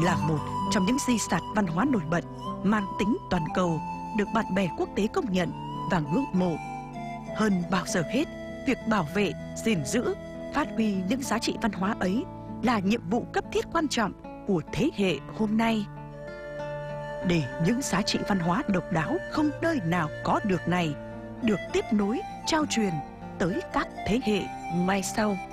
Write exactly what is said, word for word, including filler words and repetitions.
là một trong những di sản văn hóa nổi bật mang tính toàn cầu, được bạn bè quốc tế công nhận và ngưỡng mộ. Hơn bao giờ hết, việc bảo vệ, gìn giữ, phát huy những giá trị văn hóa ấy là nhiệm vụ cấp thiết quan trọng của thế hệ hôm nay. Để những giá trị văn hóa độc đáo không nơi nào có được này được tiếp nối, trao truyền tới các thế hệ mai sau.